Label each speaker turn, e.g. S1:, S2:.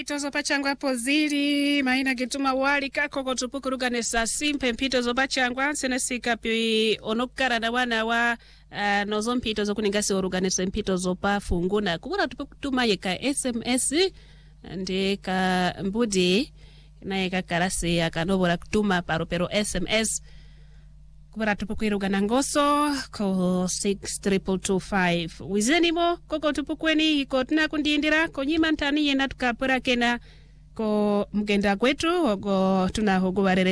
S1: mpito zopachangwa pozili maina gituma wali kako kotupukurugane sa simpe mpito zopachangwa senesika pi onokara na wana wa nozo mpito zokuningasi oruganese mpito zopa funguna kukura tupukutuma yeka SMS ndi ka mbudi na yeka karasi akanobora kutuma paropero SMS kubara tupukwirugana ngoso ko 63225 wizenimo koko tupukweni iko tunakundindira konyima ntani yena tukapura kena ko mgenda kwetu ogo tunahogobarere